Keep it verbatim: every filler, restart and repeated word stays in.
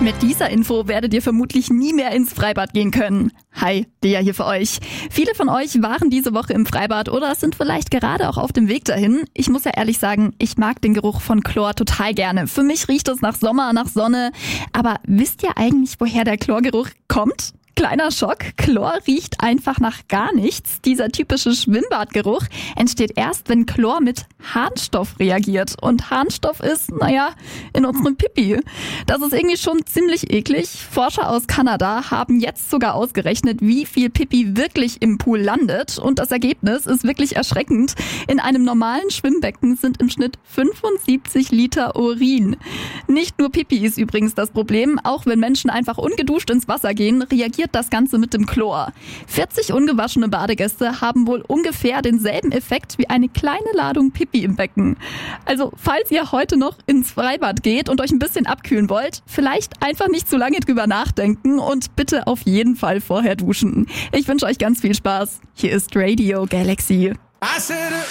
Mit dieser Info werdet ihr vermutlich nie mehr ins Freibad gehen können. Hi, Lea hier für euch. Viele von euch waren diese Woche im Freibad oder sind vielleicht gerade auch auf dem Weg dahin. Ich muss ja ehrlich sagen, ich mag den Geruch von Chlor total gerne. Für mich riecht es nach Sommer, nach Sonne. Aber wisst ihr eigentlich, woher der Chlorgeruch kommt? Kleiner Schock, Chlor riecht einfach nach gar nichts. Dieser typische Schwimmbadgeruch entsteht erst, wenn Chlor mit Harnstoff reagiert. Und Harnstoff ist, naja, in unserem Pipi. Das ist irgendwie schon ziemlich eklig. Forscher aus Kanada haben jetzt sogar ausgerechnet, wie viel Pipi wirklich im Pool landet. Und das Ergebnis ist wirklich erschreckend. In einem normalen Schwimmbecken sind im Schnitt fünfundsiebzig Liter Urin. Nicht nur Pipi ist übrigens das Problem. Auch wenn Menschen einfach ungeduscht ins Wasser gehen, reagiert das Ganze mit dem Chlor. vierzig ungewaschene Badegäste haben wohl ungefähr denselben Effekt wie eine kleine Ladung Pipi im Becken. Also, falls ihr heute noch ins Freibad geht und euch ein bisschen abkühlen wollt, vielleicht einfach nicht zu lange drüber nachdenken und bitte auf jeden Fall vorher duschen. Ich wünsche euch ganz viel Spaß. Hier ist Radio Galaxy. I said